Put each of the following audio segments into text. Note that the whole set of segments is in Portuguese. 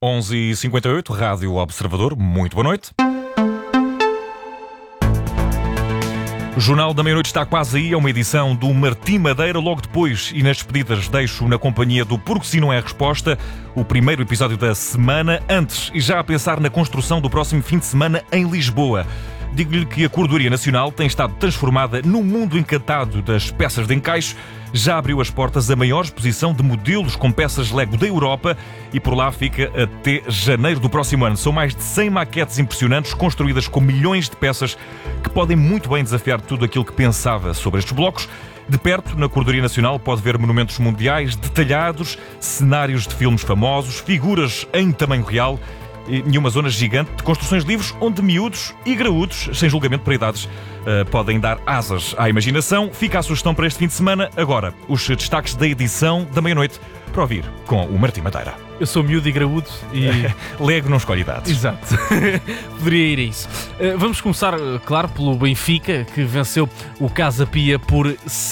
11h58, Rádio Observador, muito boa noite. O Jornal da Meia-Noite está quase aí, é uma edição do Martim Madeira. Logo depois, e nas despedidas, deixo na companhia do Porque Se Não É a Resposta, o primeiro episódio da semana. Antes, e já a pensar na construção do próximo fim de semana em Lisboa. Digo-lhe que a Corredoria Nacional tem estado transformada num mundo encantado das peças de encaixe. Já abriu as portas a maior exposição de modelos com peças Lego da Europa e por lá fica até janeiro do próximo ano. São mais de 100 maquetes impressionantes construídas com milhões de peças que podem muito bem desafiar tudo aquilo que pensava sobre estes blocos. De perto, na Corredoria Nacional, pode ver monumentos mundiais detalhados, cenários de filmes famosos, figuras em tamanho real e uma zona gigante de construções livres onde miúdos e graúdos, sem julgamento para idades, podem dar asas à imaginação. Fica a sugestão para este fim de semana. Agora, os destaques da edição da meia-noite para ouvir com o Martim Madeira. Eu sou miúdo e graúdo e... Lego não escolhe idades. Exato. Poderia ir a isso. Vamos começar, claro, pelo Benfica, que venceu o Casa Pia por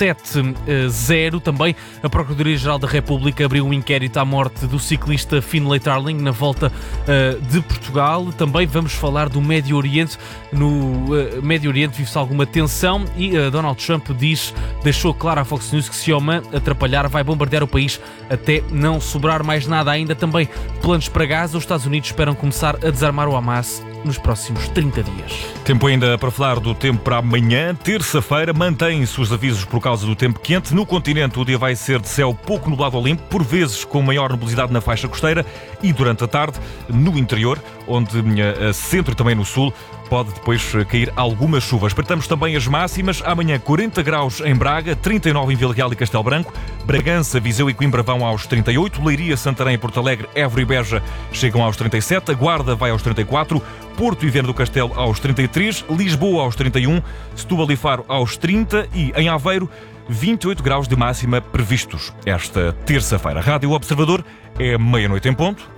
7-0. Também a Procuradoria-Geral da República abriu um inquérito à morte do ciclista Finlay Tarling na volta de Portugal. Também vamos falar do Médio Oriente. No Médio Oriente vive-se alguma tensão e Donald Trump deixou claro à Fox News que se Oman atrapalhar vai bombardear o país até não sobrar mais nada. Ainda também planos para Gaza. Os Estados Unidos esperam começar a desarmar o Hamas nos próximos 30 dias. Tempo ainda para falar do tempo para amanhã, terça-feira. Mantêm-se os avisos por causa do tempo quente. No continente o dia vai ser de céu pouco nublado ou limpo, por vezes com maior nebulosidade na faixa costeira e durante a tarde no interior, onde centro e também no sul, pode depois cair alguma chuva. Espreitamos também as máximas. Amanhã 40 graus em Braga, 39 em Vila Real e Castelo Branco. Bragança, Viseu e Coimbra vão aos 38. Leiria, Santarém, Porto Alegre, Évora e Beja chegam aos 37. A Guarda vai aos 34. Porto e Viana do Castelo aos 33. Lisboa aos 31. Setúbal e Faro aos 30. E em Aveiro, 28 graus de máxima previstos esta terça-feira. Rádio Observador, é meia-noite em ponto.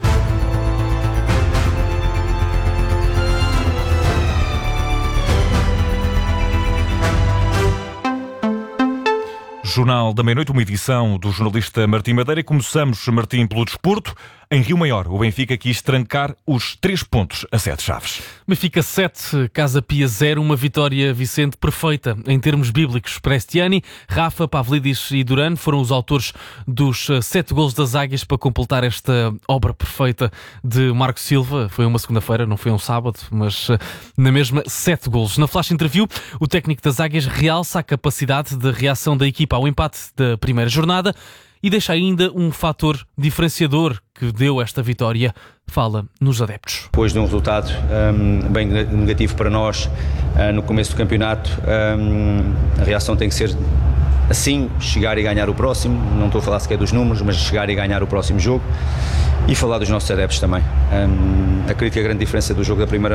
Jornal da Meia-Noite, uma edição do jornalista Martim Madeira. E começamos, Martim, pelo desporto. Em Rio Maior, o Benfica quis trancar os 3 pontos a 7 chaves. Benfica 7, Casa Pia 0, uma vitória, Vicente, perfeita em termos bíblicos. Prestiani, Rafa, Pavlidis e Duran foram os autores dos 7 golos das Águias para completar esta obra perfeita de Marco Silva. Foi uma segunda-feira, não foi um sábado, mas na mesma 7 golos. Na flash interview, o técnico das Águias realça a capacidade de reação da equipa ao empate da primeira jornada e deixa ainda um fator diferenciador que deu esta vitória. Fala nos adeptos. Depois de um resultado bem negativo para nós no começo do campeonato, a reação tem que ser assim, chegar e ganhar o próximo. Não estou a falar sequer dos números, mas chegar e ganhar o próximo jogo. E falar dos nossos adeptos também. Acredito que a grande diferença do jogo da primeira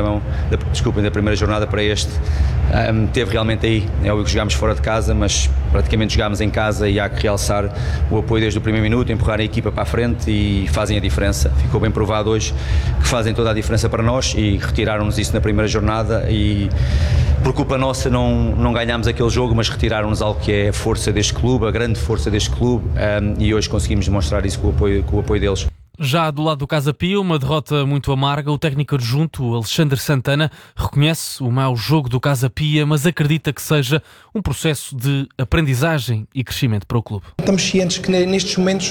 jornada para este teve realmente aí. É óbvio que jogámos fora de casa, mas praticamente jogámos em casa e há que realçar o apoio desde o primeiro minuto, empurrar a equipa para a frente e fazem a diferença. Ficou bem provado hoje que fazem toda a diferença para nós e retiraram-nos isso na primeira jornada e por culpa nossa não ganhámos aquele jogo, mas retiraram-nos algo que é a força deste clube, a grande força deste clube e hoje conseguimos demonstrar isso com o apoio deles. Já do lado do Casa Pia, uma derrota muito amarga. O técnico adjunto, Alexandre Santana, reconhece o mau jogo do Casa Pia, mas acredita que seja um processo de aprendizagem e crescimento para o clube. Estamos cientes que nestes momentos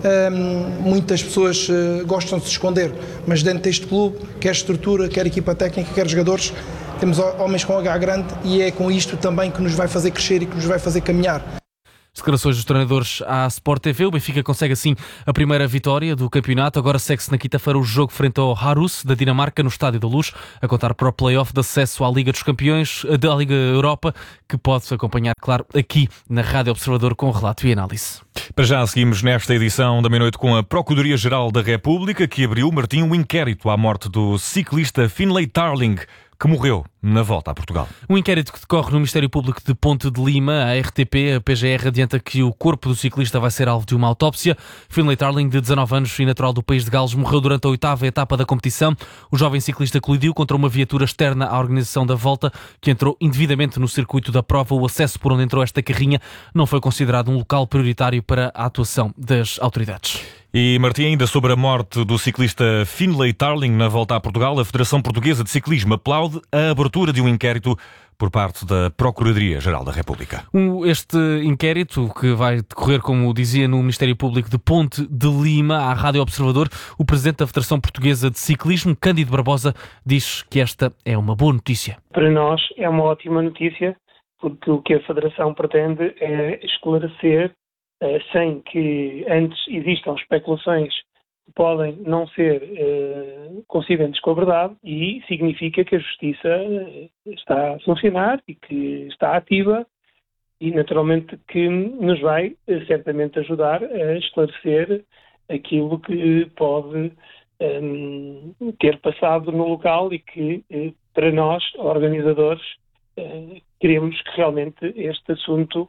muitas pessoas gostam de se esconder, mas dentro deste clube, quer estrutura, quer equipa técnica, quer jogadores, temos homens com H grande e é com isto também que nos vai fazer crescer e que nos vai fazer caminhar. Declarações dos treinadores à Sport TV. O Benfica consegue assim a primeira vitória do campeonato. Agora segue-se na quinta-feira o jogo frente ao Harus da Dinamarca no Estádio da Luz, a contar para o play-off de acesso à Liga dos Campeões da Liga Europa, que pode acompanhar, claro, aqui na Rádio Observador com relato e análise. Para já seguimos nesta edição da meia-noite com a Procuradoria-Geral da República, que abriu, Martim, um inquérito à morte do ciclista Finlay Tarling, que morreu na volta a Portugal. Um inquérito que decorre no Ministério Público de Ponte de Lima. A RTP, a PGR, adianta que o corpo do ciclista vai ser alvo de uma autópsia. Finlay Tarling, de 19 anos e natural do país de Gales, morreu durante a 8ª etapa da competição. O jovem ciclista colidiu contra uma viatura externa à organização da volta, que entrou indevidamente no circuito da prova. O acesso por onde entrou esta carrinha não foi considerado um local prioritário para a atuação das autoridades. E Martim, ainda sobre a morte do ciclista Finlay Tarling na volta a Portugal, a Federação Portuguesa de Ciclismo aplaude a abertura de um inquérito por parte da Procuradoria-Geral da República. Este inquérito, que vai decorrer, como dizia, no Ministério Público de Ponte de Lima, à Rádio Observador, o Presidente da Federação Portuguesa de Ciclismo, Cândido Barbosa, diz que esta é uma boa notícia. Para nós é uma ótima notícia, porque o que a Federação pretende é esclarecer, sem que antes existam especulações que podem não ser concibentes com a verdade, e significa que a Justiça está a funcionar e que está ativa e, naturalmente, que nos vai certamente ajudar a esclarecer aquilo que pode ter passado no local e que, para nós, organizadores, queremos que realmente este assunto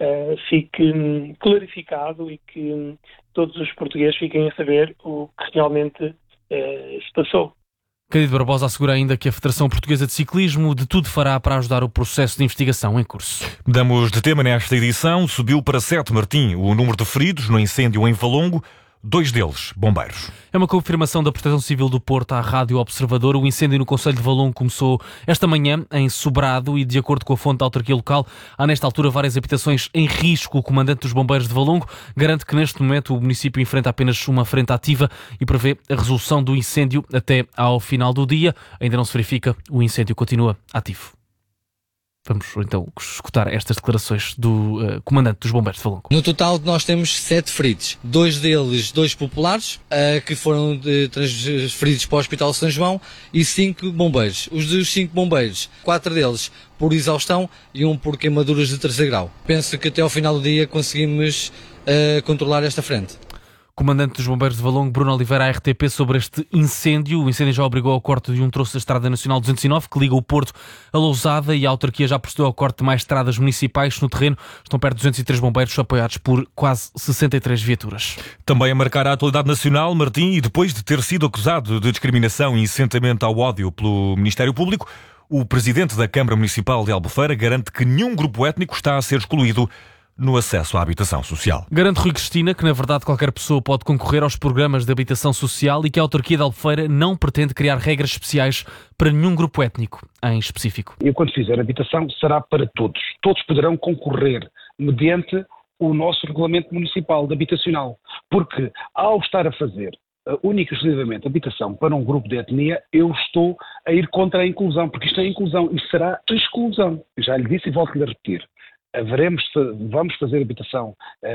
fique clarificado e que todos os portugueses fiquem a saber o que realmente se passou. Cândido Barbosa assegura ainda que a Federação Portuguesa de Ciclismo de tudo fará para ajudar o processo de investigação em curso. Mudamos de tema nesta edição. Subiu para 7, Martim, o número de feridos no incêndio em Valongo. 2 deles, bombeiros. É uma confirmação da Proteção Civil do Porto à Rádio Observador. O incêndio no concelho de Valongo começou esta manhã em Sobrado e, de acordo com a fonte da autarquia local, há nesta altura várias habitações em risco. O comandante dos bombeiros de Valongo garante que neste momento o município enfrenta apenas uma frente ativa e prevê a resolução do incêndio até ao final do dia. Ainda não se verifica, o incêndio continua ativo. Vamos então escutar estas declarações do comandante dos bombeiros de Valongo. No total nós temos 7 feridos, 2 deles, 2 populares, que foram transferidos para o Hospital São João, e 5 bombeiros. Os dos 5 bombeiros, 4 deles por exaustão e 1 por queimaduras de 3º grau. Penso que até ao final do dia conseguimos controlar esta frente. Comandante dos Bombeiros de Valongo, Bruno Oliveira, à RTP, sobre este incêndio. O incêndio já obrigou ao corte de um troço da Estrada Nacional 209, que liga o Porto a Lousada, e a autarquia já procedeu ao corte de mais estradas municipais. No terreno estão perto de 203 bombeiros, apoiados por quase 63 viaturas. Também a marcar a atualidade nacional, Martim, e depois de ter sido acusado de discriminação e incitamento ao ódio pelo Ministério Público, o Presidente da Câmara Municipal de Albufeira garante que nenhum grupo étnico está a ser excluído no acesso à habitação social. Garante Rui Cristina que, na verdade, qualquer pessoa pode concorrer aos programas de habitação social e que a autarquia de Albufeira não pretende criar regras especiais para nenhum grupo étnico em específico. E quando fizer habitação, será para todos. Todos poderão concorrer mediante o nosso regulamento municipal de habitacional. Porque, ao estar a fazer única e exclusivamente habitação para um grupo de etnia, eu estou a ir contra a inclusão, porque isto é inclusão, isto será exclusão. Eu já lhe disse e volto-lhe a repetir. Vamos fazer habitação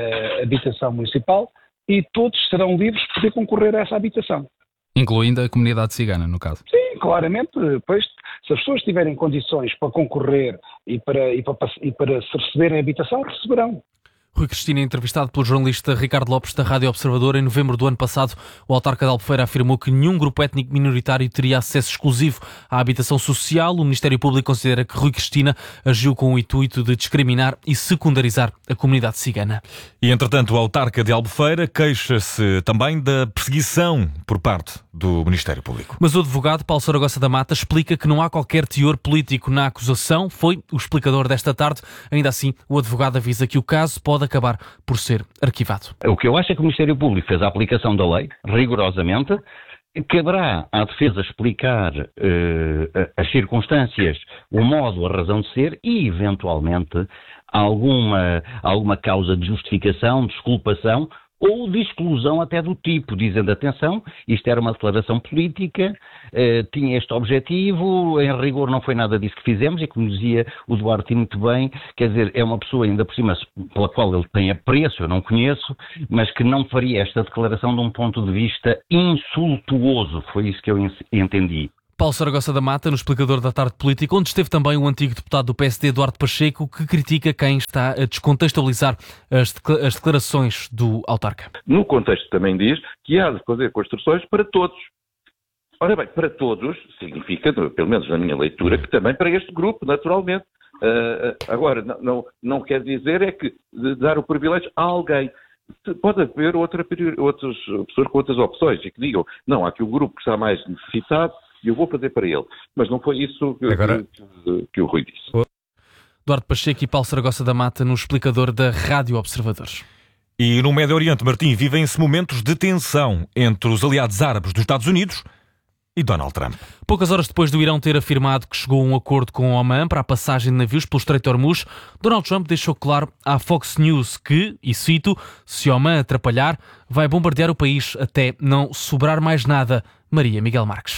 municipal e todos serão livres de poder concorrer a essa habitação. Incluindo a comunidade cigana, no caso. Sim, claramente. Pois, se as pessoas tiverem condições para concorrer e para se receberem habitação, receberão. Rui Cristina, entrevistado pelo jornalista Ricardo Lopes da Rádio Observador, em novembro do ano passado, o autarca de Albufeira afirmou que nenhum grupo étnico minoritário teria acesso exclusivo à habitação social. O Ministério Público considera que Rui Cristina agiu com o intuito de discriminar e secundarizar a comunidade cigana. E, entretanto, o autarca de Albufeira queixa-se também da perseguição por parte do Ministério Público. Mas o advogado Paulo Saragossa da Mata explica que não há qualquer teor político na acusação. Foi o explicador desta tarde. Ainda assim, o advogado avisa que o caso pode acabar por ser arquivado. O que eu acho é que o Ministério Público fez a aplicação da lei, rigorosamente. Caberá à defesa explicar as circunstâncias, o modo, a razão de ser e, eventualmente, alguma causa de justificação, de exculpação ou de exclusão até do tipo, dizendo, atenção, isto era uma declaração política, tinha este objetivo, em rigor não foi nada disso que fizemos, e como dizia o Duarte muito bem, quer dizer, é uma pessoa ainda por cima pela qual ele tem apreço, eu não conheço, mas que não faria esta declaração de um ponto de vista insultuoso, foi isso que eu entendi. Paulo Saragossa da Mata, no explicador da Tarde Política, onde esteve também o antigo deputado do PSD, Eduardo Pacheco, que critica quem está a descontextualizar as declarações do autarca. No contexto também diz que há de fazer construções para todos. Ora bem, para todos significa, pelo menos na minha leitura, que também para este grupo, naturalmente. Agora, não quer dizer é que dar o privilégio a alguém. Pode haver outras pessoas com outras opções e que digam, não, há aqui um grupo que está mais necessitado, e eu vou fazer para ele. Mas não foi isso que o Rui disse. Eduardo Pacheco e Paulo Saragossa da Mata, no explicador da Rádio Observadores. E no Médio Oriente, Martim, vivem-se momentos de tensão entre os aliados árabes dos Estados Unidos e Donald Trump. Poucas horas depois do Irão ter afirmado que chegou a um acordo com Oman para a passagem de navios pelo Estreito de Hormuz, Donald Trump deixou claro à Fox News que, e cito, se Oman atrapalhar, vai bombardear o país até não sobrar mais nada. Maria Miguel Marques.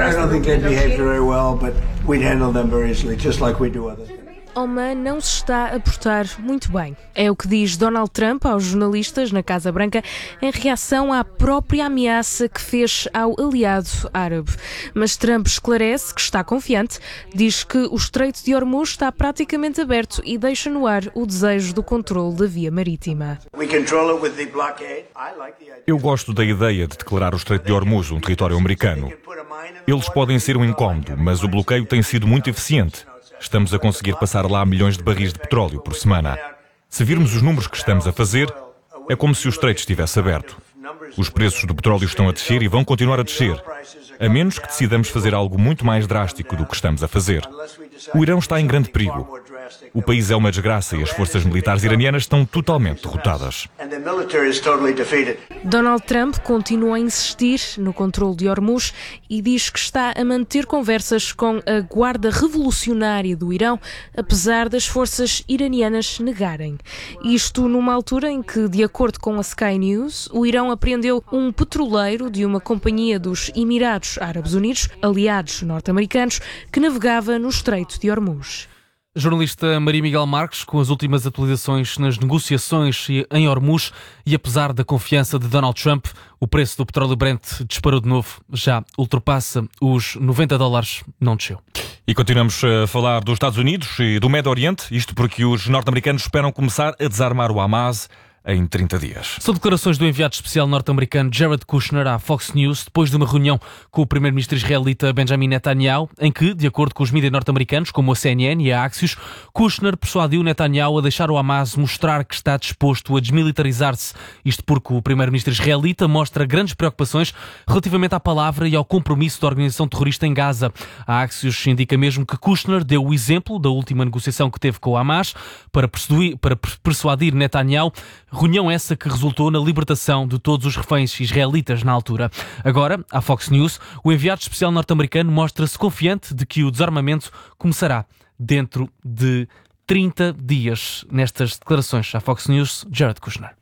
Oman não se está a portar muito bem. É o que diz Donald Trump aos jornalistas na Casa Branca em reação à própria ameaça que fez ao aliado árabe. Mas Trump esclarece que está confiante, diz que o Estreito de Hormuz está praticamente aberto e deixa no ar o desejo do controle da via marítima. Eu gosto da ideia de declarar o Estreito de Hormuz um território americano. Eles podem ser um incómodo, mas o bloqueio tem sido muito eficiente. Estamos a conseguir passar lá milhões de barris de petróleo por semana. Se virmos os números que estamos a fazer, é como se o estreito estivesse aberto. Os preços do petróleo estão a descer e vão continuar a descer, a menos que decidamos fazer algo muito mais drástico do que estamos a fazer. O Irão está em grande perigo. O país é uma desgraça e as forças militares iranianas estão totalmente derrotadas. Donald Trump continua a insistir no controle de Hormuz e diz que está a manter conversas com a Guarda Revolucionária do Irão, apesar das forças iranianas negarem. Isto numa altura em que, de acordo com a Sky News, o Irão apreendeu um petroleiro de uma companhia dos Emirados Árabes Unidos, aliados norte-americanos, que navegava no Estreito de Hormuz. Jornalista Maria Miguel Marques, com as últimas atualizações nas negociações em Hormuz e apesar da confiança de Donald Trump, o preço do petróleo Brent disparou de novo, já ultrapassa os $90, não desceu. E continuamos a falar dos Estados Unidos e do Médio Oriente, isto porque os norte-americanos esperam começar a desarmar o Hamas em 30 dias. São declarações do enviado especial norte-americano Jared Kushner à Fox News depois de uma reunião com o primeiro-ministro israelita Benjamin Netanyahu, em que, de acordo com os mídias norte-americanos, como a CNN e a Axios, Kushner persuadiu Netanyahu a deixar o Hamas mostrar que está disposto a desmilitarizar-se. Isto porque o primeiro-ministro israelita mostra grandes preocupações relativamente à palavra e ao compromisso da organização terrorista em Gaza. A Axios indica mesmo que Kushner deu o exemplo da última negociação que teve com o Hamas para persuadir Netanyahu, reunião essa que resultou na libertação de todos os reféns israelitas na altura. Agora, à Fox News, o enviado especial norte-americano mostra-se confiante de que o desarmamento começará dentro de 30 dias. Nestas declarações à Fox News, Jared Kushner.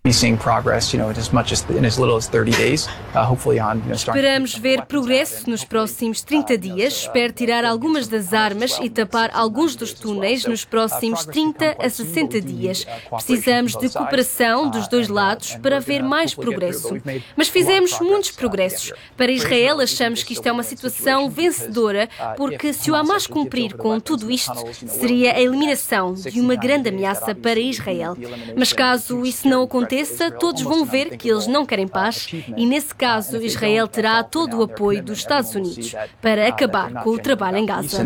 Esperamos ver progresso nos próximos 30 dias. Espero tirar algumas das armas e tapar alguns dos túneis nos próximos 30 a 60 dias. Precisamos de cooperação dos dois lados para haver mais progresso. Mas fizemos muitos progressos. Para Israel, achamos que isto é uma situação vencedora, porque se o Hamas cumprir com tudo isto, seria a eliminação de uma grande ameaça para Israel. Mas caso isso não aconteça, todos vão ver que eles não querem paz e, nesse caso, Israel terá todo o apoio dos Estados Unidos para acabar com o trabalho em Gaza.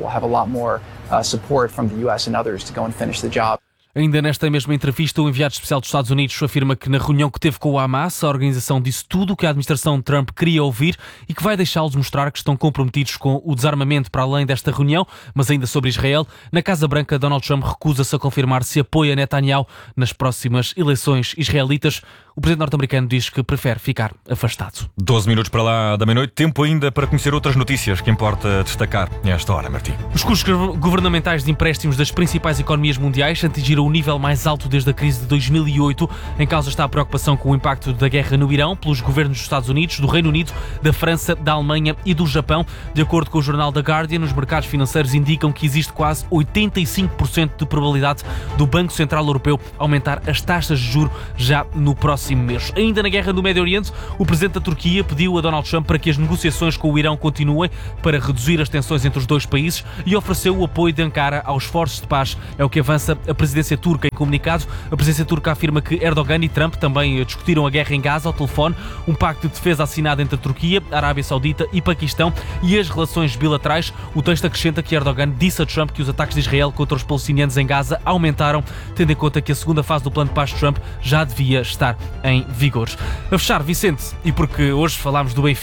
Ainda nesta mesma entrevista, o enviado especial dos Estados Unidos afirma que na reunião que teve com o Hamas, a organização disse tudo o que a administração Trump queria ouvir e que vai deixá-los mostrar que estão comprometidos com o desarmamento para além desta reunião. Mas ainda sobre Israel, na Casa Branca, Donald Trump recusa-se a confirmar se apoia Netanyahu nas próximas eleições israelitas. O presidente norte-americano diz que prefere ficar afastado. 12 minutos para lá da meia-noite, tempo ainda para conhecer outras notícias que importa destacar nesta hora, Martim. Os custos governamentais de empréstimos das principais economias mundiais atingiram o nível mais alto desde a crise de 2008. Em causa está a preocupação com o impacto da guerra no Irão pelos governos dos Estados Unidos, do Reino Unido, da França, da Alemanha e do Japão. De acordo com o jornal The Guardian, os mercados financeiros indicam que existe quase 85% de probabilidade do Banco Central Europeu aumentar as taxas de juros já no próximo mês. Ainda na guerra no Médio Oriente, o presidente da Turquia pediu a Donald Trump para que as negociações com o Irão continuem para reduzir as tensões entre os dois países e ofereceu o apoio de Ankara aos esforços de paz. É o que avança a presidência turca. Em comunicado, a presidência turca afirma que Erdogan e Trump também discutiram a guerra em Gaza ao telefone, um pacto de defesa assinado entre a Turquia, a Arábia Saudita e Paquistão e as relações bilaterais. O texto acrescenta que Erdogan disse a Trump que os ataques de Israel contra os palestinianos em Gaza aumentaram, tendo em conta que a segunda fase do plano de paz de Trump já devia estar em vigor. A fechar, Vicente, e porque hoje falámos do Benfica,